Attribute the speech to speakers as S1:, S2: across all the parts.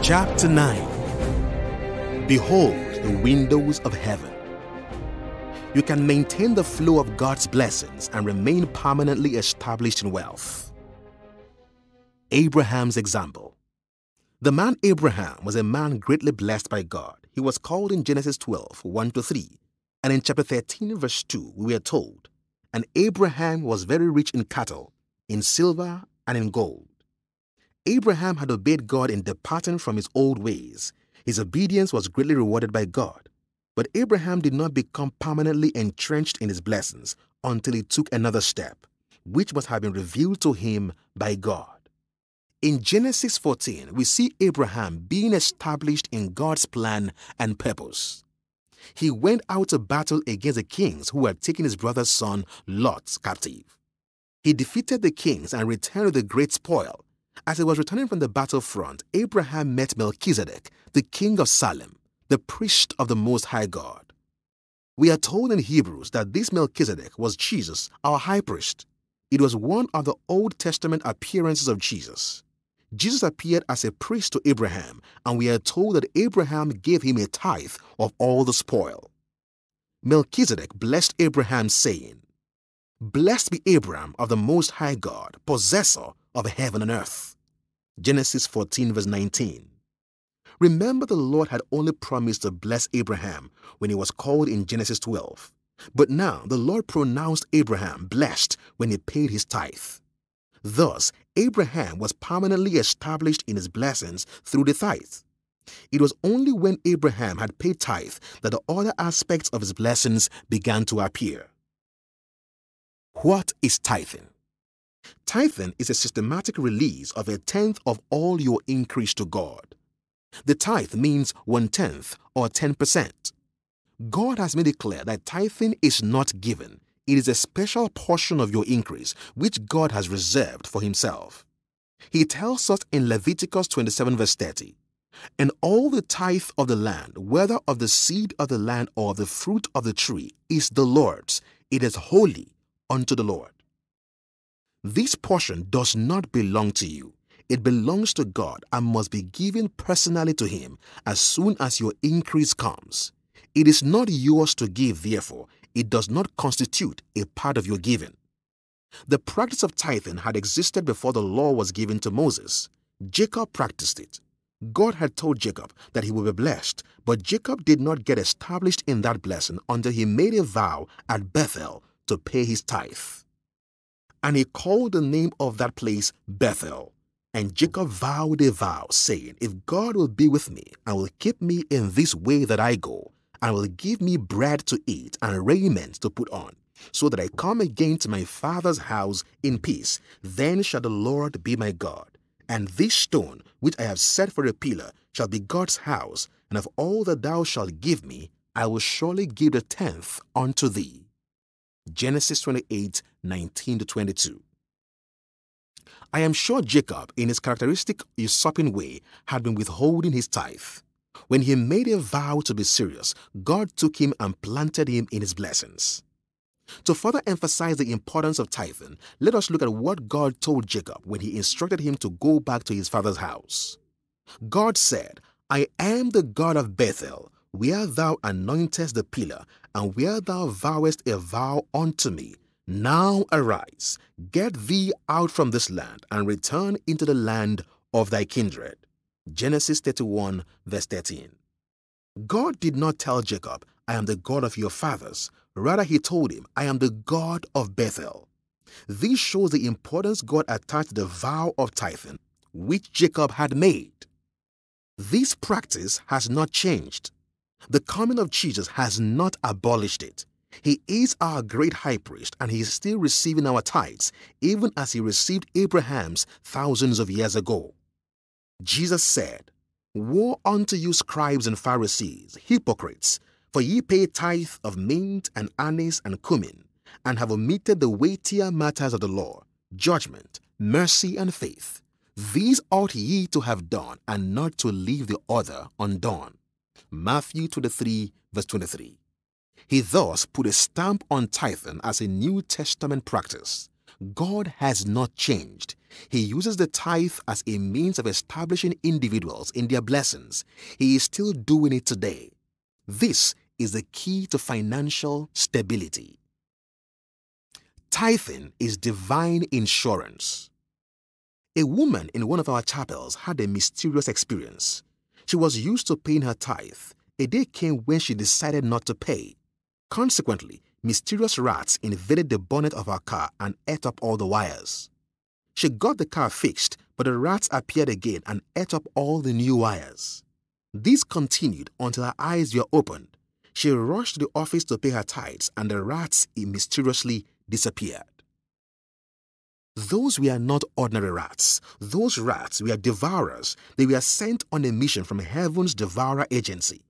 S1: Chapter 9. Behold the windows of heaven. You can maintain the flow of God's blessings and remain permanently established in wealth. Abraham's example. The man Abraham was a man greatly blessed by God. He was called in Genesis 12, 1-3, and in chapter 13, verse 2, we are told, "And Abraham was very rich in cattle, in silver, and in gold." Abraham had obeyed God in departing from his old ways. His obedience was greatly rewarded by God. But Abraham did not become permanently entrenched in his blessings until he took another step, which must have been revealed to him by God. In Genesis 14, we see Abraham being established in God's plan and purpose. He went out to battle against the kings who had taken his brother's son Lot captive. He defeated the kings and returned with a great spoil. As he was returning from the battlefront, Abraham met Melchizedek, the king of Salem, the priest of the Most High God. We are told in Hebrews that this Melchizedek was Jesus, our high priest. It was one of the Old Testament appearances of Jesus. Jesus appeared as a priest to Abraham, and we are told that Abraham gave him a tithe of all the spoil. Melchizedek blessed Abraham, saying, "Blessed be Abraham of the Most High God, possessor of heaven and earth." Genesis 14, verse 19. Remember, the Lord had only promised to bless Abraham when he was called in Genesis 12. But now the Lord pronounced Abraham blessed when he paid his tithe. Thus, Abraham was permanently established in his blessings through the tithe. It was only when Abraham had paid tithe that the other aspects of his blessings began to appear. What is tithing? Tithing is a systematic release of a tenth of all your increase to God. The tithe means 1/10 or 10%. God has made it clear that tithing is not given. It is a special portion of your increase which God has reserved for himself. He tells us in Leviticus 27, verse 30, "And all the tithe of the land, whether of the seed of the land or of the fruit of the tree, is the Lord's. It is holy unto the Lord." This portion does not belong to you. It belongs to God and must be given personally to him as soon as your increase comes. It is not yours to give, therefore. It does not constitute a part of your giving. The practice of tithing had existed before the law was given to Moses. Jacob practiced it. God had told Jacob that he would be blessed, but Jacob did not get established in that blessing until he made a vow at Bethel to pay his tithe. And he called the name of that place Bethel. And Jacob vowed a vow, saying, "If God will be with me and will keep me in this way that I go, and will give me bread to eat and raiment to put on, so that I come again to my father's house in peace, then shall the Lord be my God. And this stone, which I have set for a pillar, shall be God's house, and of all that thou shalt give me, I will surely give the tenth unto thee." Genesis 28, 19-22. I am sure Jacob, in his characteristic usurping way, had been withholding his tithe. When he made a vow to be serious, God took him and planted him in his blessings. To further emphasize the importance of tithing, let us look at what God told Jacob when he instructed him to go back to his father's house. God said, "I am the God of Bethel, where thou anointest the pillar, and where thou vowest a vow unto me. Now arise, get thee out from this land, and return into the land of thy kindred." Genesis 31, verse 13. God did not tell Jacob, "I am the God of your fathers." Rather, he told him, "I am the God of Bethel." This shows the importance God attached to the vow of tithing, which Jacob had made. This practice has not changed. The coming of Jesus has not abolished it. He is our great high priest, and he is still receiving our tithes, even as he received Abraham's thousands of years ago. Jesus said, "Woe unto you, scribes and Pharisees, hypocrites, for ye pay tithe of mint and anise and cumin, and have omitted the weightier matters of the law, judgment, mercy, and faith. These ought ye to have done, and not to leave the other undone." Matthew 23, verse 23. He thus put a stamp on tithing as a New Testament practice. God has not changed. He uses the tithe as a means of establishing individuals in their blessings. He is still doing it today. This is the key to financial stability. Tithing is divine insurance. A woman in one of our chapels had a mysterious experience. She was used to paying her tithe. A day came when she decided not to pay. Consequently, mysterious rats invaded the bonnet of her car and ate up all the wires. She got the car fixed, but the rats appeared again and ate up all the new wires. This continued until her eyes were opened. She rushed to the office to pay her tithes, and the rats mysteriously disappeared. Those were not ordinary rats. Those rats were devourers. They were sent on a mission from heaven's devourer agency.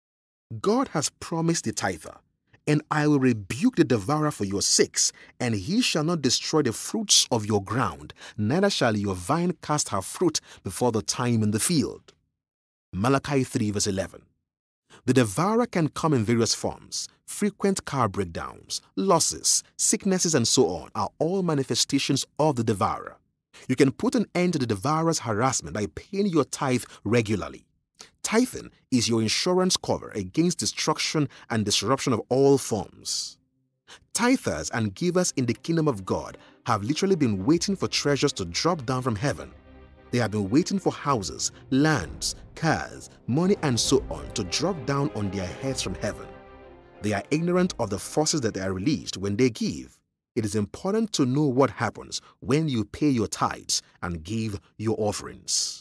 S1: God has promised the tither, "And I will rebuke the devourer for your sakes, and he shall not destroy the fruits of your ground, neither shall your vine cast her fruit before the time in the field." Malachi 3 verse 11. The devourer can come in various forms. Frequent car breakdowns, losses, sicknesses, and so on are all manifestations of the devourer. You can put an end to the devourer's harassment by paying your tithe regularly. Tithing is your insurance cover against destruction and disruption of all forms. Tithers and givers in the kingdom of God have literally been waiting for treasures to drop down from heaven. They have been waiting for houses, lands, cars, money, and so on to drop down on their heads from heaven. They are ignorant of the forces that are released when they give. It is important to know what happens when you pay your tithes and give your offerings.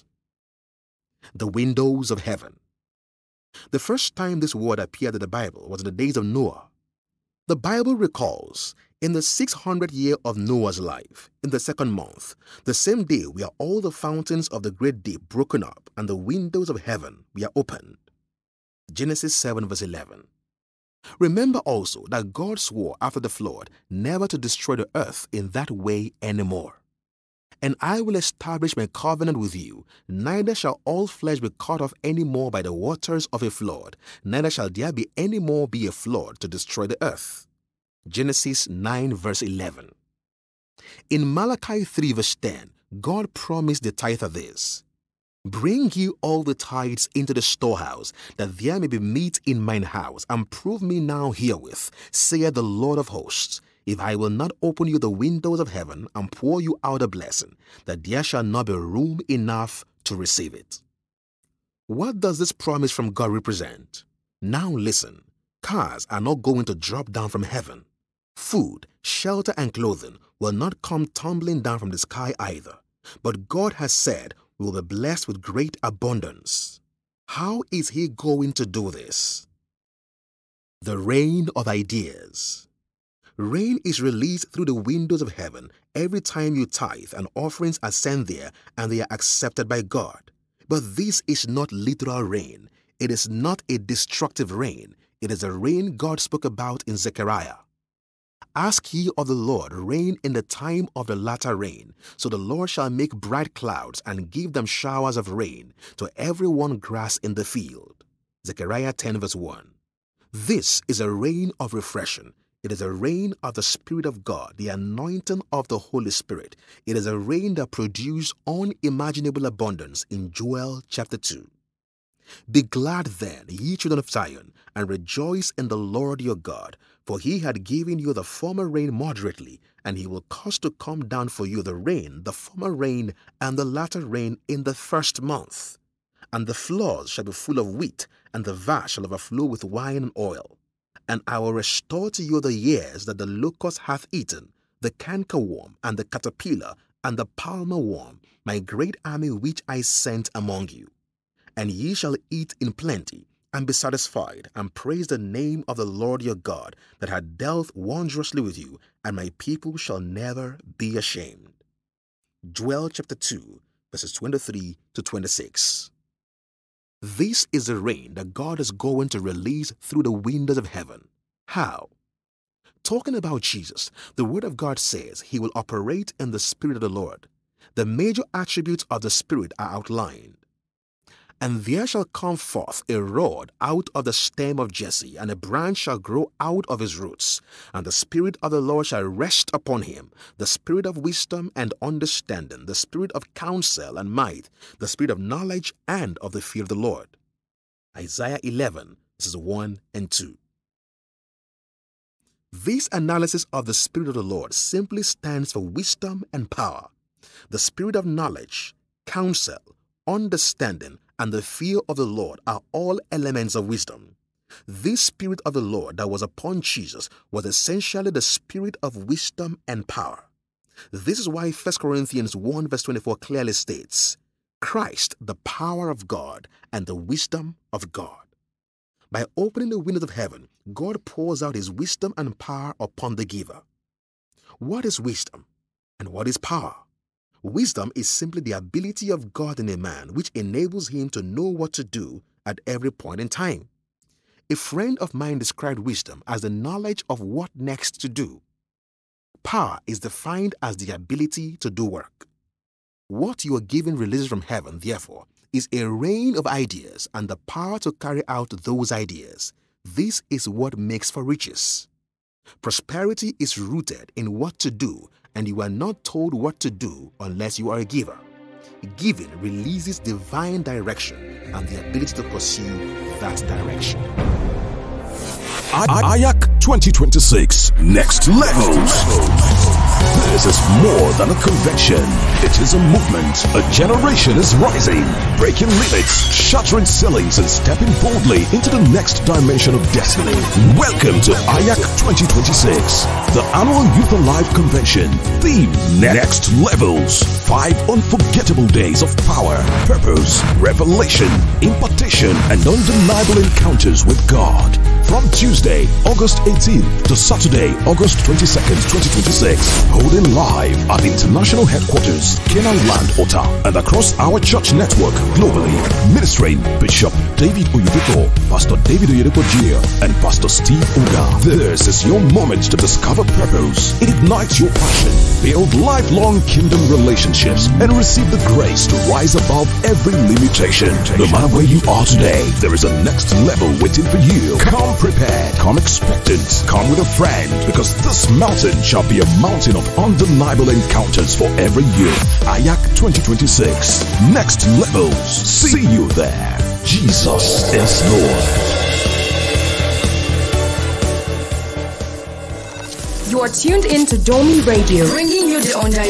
S1: The windows of heaven. The first time this word appeared in the Bible was in the days of Noah. The Bible recalls, in the 600th year of Noah's life, in the second month, the same day were all the fountains of the great deep broken up, and the windows of heaven were opened. Genesis 7 verse 11. Remember also that God swore after the flood never to destroy the earth in that way anymore. "And I will establish my covenant with you, neither shall all flesh be cut off any more by the waters of a flood, neither shall there be any more be a flood to destroy the earth." Genesis 9 verse 11. In Malachi 3 verse 10, God promised the tither this: "Bring ye all the tithes into the storehouse, that there may be meat in mine house, and prove me now herewith, saith the Lord of hosts, if I will not open you the windows of heaven and pour you out a blessing, that there shall not be room enough to receive it." What does this promise from God represent? Now listen, cars are not going to drop down from heaven. Food, shelter, and clothing will not come tumbling down from the sky either. But God has said we will be blessed with great abundance. How is He going to do this? The rain of ideas. Rain is released through the windows of heaven every time you tithe, and offerings are sent there and they are accepted by God. But this is not literal rain. It is not a destructive rain. It is a rain God spoke about in Zechariah. "Ask ye of the Lord rain in the time of the latter rain, so the Lord shall make bright clouds and give them showers of rain to every one grass in the field." Zechariah 10 verse 1. This is a rain of refreshing. It is a rain of the Spirit of God, the anointing of the Holy Spirit. It is a rain that produces unimaginable abundance in Joel chapter 2. "Be glad then, ye children of Zion, and rejoice in the Lord your God, for he had given you the former rain moderately, and he will cause to come down for you the rain, the former rain, and the latter rain in the first month. And the floors shall be full of wheat, and the vats shall overflow with wine and oil. And I will restore to you the years that the locust hath eaten, the cankerworm, and the caterpillar, and the palmer worm, my great army which I sent among you. And ye shall eat in plenty, and be satisfied, and praise the name of the Lord your God, that hath dealt wondrously with you, and my people shall never be ashamed." Joel chapter 2, verses 23 to 26. This is the rain that God is going to release through the windows of heaven. How? Talking about Jesus, the Word of God says He will operate in the Spirit of the Lord. The major attributes of the Spirit are outlined. And there shall come forth a rod out of the stem of Jesse, and a branch shall grow out of his roots. And the Spirit of the Lord shall rest upon him, the Spirit of wisdom and understanding, the Spirit of counsel and might, the Spirit of knowledge and of the fear of the Lord. Isaiah 11, verses 1 and 2. This analysis of the Spirit of the Lord simply stands for wisdom and power. The Spirit of knowledge, counsel, understanding, and the fear of the Lord are all elements of wisdom. This Spirit of the Lord that was upon Jesus was essentially the Spirit of wisdom and power. This is why 1 Corinthians 1 verse 24 clearly states, Christ, the power of God and the wisdom of God. By opening the windows of heaven, God pours out his wisdom and power upon the giver. What is wisdom and what is power? Wisdom is simply the ability of God in a man which enables him to know what to do at every point in time. A friend of mine described wisdom as the knowledge of what next to do. Power is defined as the ability to do work. What you are given releases from heaven, therefore, is a rain of ideas and the power to carry out those ideas. This is what makes for riches. Prosperity is rooted in what to do, and you are not told what to do unless you are a giver. Giving releases divine direction and the ability to pursue that direction.
S2: AYAC 2026 Next Levels. This is more than a convention. It is a movement. A generation is rising, breaking limits, shattering ceilings, and stepping boldly into the next dimension of destiny. Welcome to AYAC 2026, the annual Youth Alive Convention. Theme: Next Levels. 5 unforgettable days of power, purpose, revelation, impartation, and undeniable encounters with God. From Tuesday, August 18th to Saturday, August 22nd, 2026. Holding live at International Headquarters, Canaan Land, Ota, and across our church network globally. Ministering Bishop David Oyedepo, Pastor David Oyedepo Jr., and Pastor Steve Uga. This is your moment to discover purpose, ignite your passion, build lifelong kingdom relationships, and receive the grace to rise above every limitation. No matter where you are today, there is a next level waiting for you. Come prepared, come expectant, come with a friend, because this mountain shall be a mountain of undeniable encounters for every youth. AYAC 2026, Next Levels. See you there. Jesus is Lord.
S3: You are tuned in to Domi Radio, bringing you the